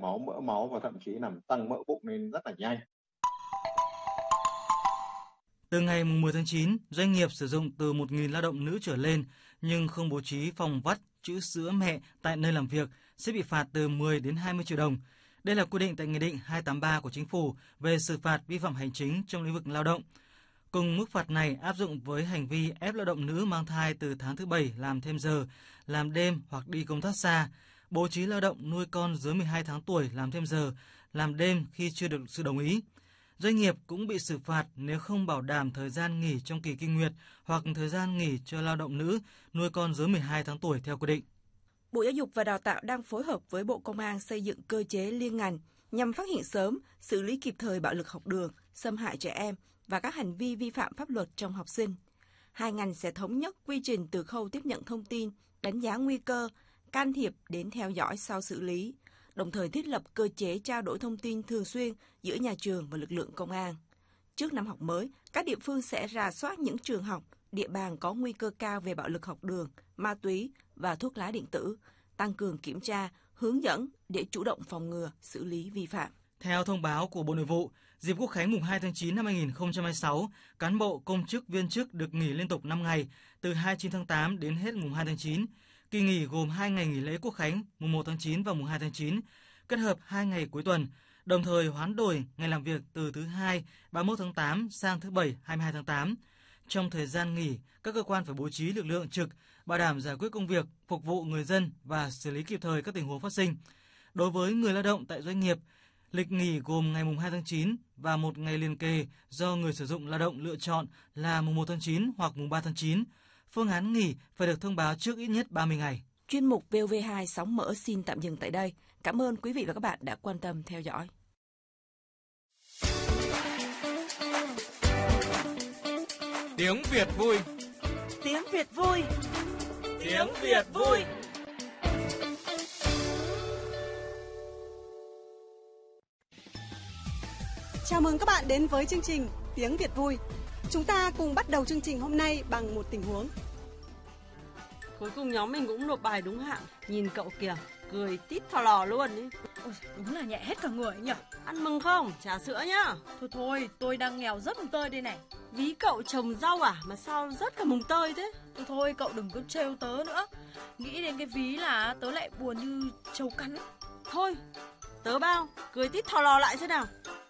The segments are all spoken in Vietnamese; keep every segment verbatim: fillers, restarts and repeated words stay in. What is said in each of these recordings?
máu, mỡ máu và thậm chí làm tăng mỡ bụng lên rất là nhanh. Từ ngày mười tháng chín, doanh nghiệp sử dụng từ một nghìn lao động nữ trở lên nhưng không bố trí phòng vắt trữ sữa mẹ tại nơi làm việc sẽ bị phạt từ mười đến hai mươi triệu đồng. Đây là quy định tại Nghị định hai tám ba của Chính phủ về xử phạt vi phạm hành chính trong lĩnh vực lao động. Cùng mức phạt này áp dụng với hành vi ép lao động nữ mang thai từ tháng thứ bảy làm thêm giờ, làm đêm hoặc đi công tác xa, bố trí lao động nuôi con dưới mười hai tháng tuổi làm thêm giờ, làm đêm khi chưa được sự đồng ý. Doanh nghiệp cũng bị xử phạt nếu không bảo đảm thời gian nghỉ trong kỳ kinh nguyệt hoặc thời gian nghỉ cho lao động nữ nuôi con dưới mười hai tháng tuổi theo quy định. Bộ Giáo dục và Đào tạo đang phối hợp với Bộ Công an xây dựng cơ chế liên ngành nhằm phát hiện sớm, xử lý kịp thời bạo lực học đường, xâm hại trẻ em và các hành vi vi phạm pháp luật trong học sinh. Hai ngành sẽ thống nhất quy trình từ khâu tiếp nhận thông tin, đánh giá nguy cơ, can thiệp đến theo dõi sau xử lý, đồng thời thiết lập cơ chế trao đổi thông tin thường xuyên giữa nhà trường và lực lượng công an. Trước năm học mới, các địa phương sẽ rà soát những trường học, địa bàn có nguy cơ cao về bạo lực học đường, ma túy và thuốc lá điện tử, tăng cường kiểm tra, hướng dẫn để chủ động phòng ngừa, xử lý vi phạm. Theo thông báo của Bộ Nội vụ, dịp Quốc khánh mùng hai tháng chín năm hai nghìn không trăm hai mươi sáu, cán bộ, công chức, viên chức được nghỉ liên tục năm ngày, từ hai mươi chín tháng tám đến hết mùng hai tháng chín. Kỳ nghỉ gồm hai ngày nghỉ lễ Quốc khánh, mùng một tháng chín và mùng hai tháng chín, kết hợp hai ngày cuối tuần, đồng thời hoán đổi ngày làm việc từ thứ hai ba mươi mốt tháng tám sang thứ bảy hai mươi hai tháng tám. Trong thời gian nghỉ, các cơ quan phải bố trí lực lượng trực, bảo đảm giải quyết công việc, phục vụ người dân và xử lý kịp thời các tình huống phát sinh. Đối với người lao động tại doanh nghiệp, lịch nghỉ gồm ngày mùng hai tháng chín và một ngày liền kề do người sử dụng lao động lựa chọn là mùng một tháng chín hoặc mùng ba tháng chín. Phương án nghỉ phải được thông báo trước ít nhất ba mươi ngày. Chuyên mục vê o vê hai sóng mở xin tạm dừng tại đây. Cảm ơn quý vị và các bạn đã quan tâm theo dõi. Tiếng Việt vui. Tiếng Việt vui. Tiếng Việt vui. Chào mừng các bạn đến với chương trình Tiếng Việt vui. Chúng ta cùng bắt đầu chương trình hôm nay bằng một tình huống. Cuối cùng nhóm mình cũng nộp bài đúng hạn. Nhìn cậu kìa, cười tít thò lò luôn ý. Ôi, đúng là nhẹ hết cả người nhỉ. Ăn mừng không? Trà sữa nhá. Thôi thôi, tôi đang nghèo rất mùng tơi đây này. Ví cậu trồng rau à mà sao rất cả mùng tơi thế? Thôi thôi, cậu đừng có trêu tớ nữa. Nghĩ đến cái ví là tớ lại buồn như trâu cắn. Thôi, tớ bao, cười tít thò lò lại xem nào.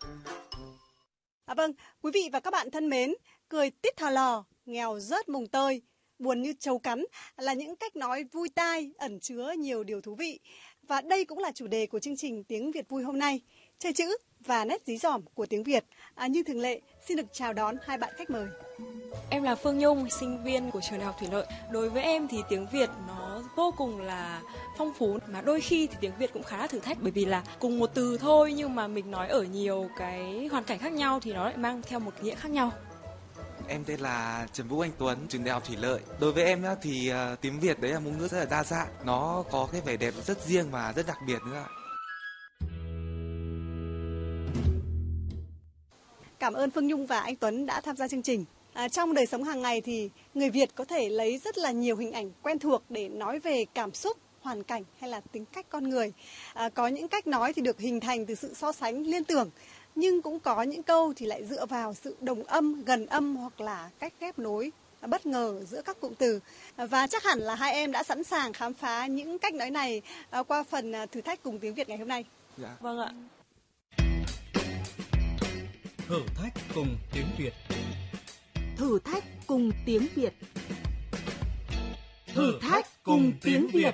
À vâng, quý vị và các bạn thân mến, cười tít thò lò, nghèo rớt mùng tơi, buồn như trâu cắn là những cách nói vui tai, ẩn chứa nhiều điều thú vị. Và đây cũng là chủ đề của chương trình Tiếng Việt vui hôm nay, chơi chữ và nét dí dỏm của tiếng Việt. À, như thường lệ, xin được chào đón hai bạn khách mời. Em là Phương Nhung, sinh viên của trường Đại học Thủy Lợi. Đối với em thì tiếng Việt nó vô cùng là phong phú, mà đôi khi thì tiếng Việt cũng khá là thử thách, bởi vì là cùng một từ thôi nhưng mà mình nói ở nhiều cái hoàn cảnh khác nhau thì nó lại mang theo một nghĩa khác nhau. Em tên là Trần Vũ Anh Tuấn, trường Đại học Thủy Lợi. Đối với em nhá, thì uh, tiếng Việt đấy là một ngữ rất là đa dạng, nó có cái vẻ đẹp rất riêng và rất đặc biệt nữa. Cảm ơn Phương Nhung và anh Tuấn đã tham gia chương trình. À, trong đời sống hàng ngày thì người Việt có thể lấy rất là nhiều hình ảnh quen thuộc để nói về cảm xúc, hoàn cảnh hay là tính cách con người. À, có những cách nói thì được hình thành từ sự so sánh liên tưởng, nhưng cũng có những câu thì lại dựa vào sự đồng âm, gần âm hoặc là cách ghép nối bất ngờ giữa các cụm từ. Và chắc hẳn là hai em đã sẵn sàng khám phá những cách nói này qua phần thử thách cùng tiếng Việt ngày hôm nay. Dạ. Vâng ạ. Thử thách cùng tiếng Việt. Thử thách cùng tiếng Việt. Thử thách cùng tiếng Việt.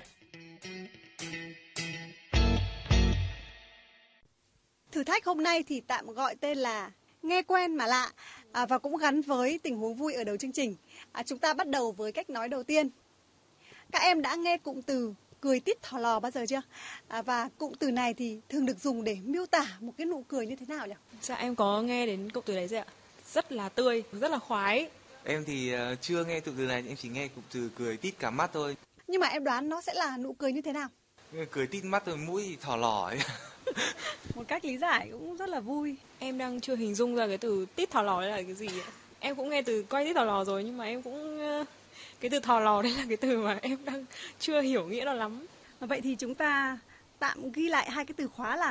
Thử thách hôm nay thì tạm gọi tên là nghe quen mà lạ, à, và cũng gắn với tình huống vui ở đầu chương trình. À, chúng ta bắt đầu với cách nói đầu tiên. Các em đã nghe cụm từ cười tít thò lò bao giờ chưa? À, và cụm từ này thì thường được dùng để miêu tả một cái nụ cười như thế nào nhỉ? Dạ em có nghe đến cụm từ đấy rồi ạ. Rất là tươi, rất là khoái. Em thì uh, chưa nghe cụm từ này, em chỉ nghe cụm từ cười tít cả mắt thôi. Nhưng mà em đoán nó sẽ là nụ cười như thế nào? Cười tít mắt rồi mũi thì thò lò ấy. Một cách lý giải cũng rất là vui. Em đang chưa hình dung ra cái từ tít thò lò đấy là cái gì ạ. Em cũng nghe từ quay tít thò lò rồi, nhưng mà em cũng cái từ thò lò đấy là cái từ mà em đang chưa hiểu nghĩa nó lắm. Vậy thì chúng ta tạm ghi lại hai cái từ khóa là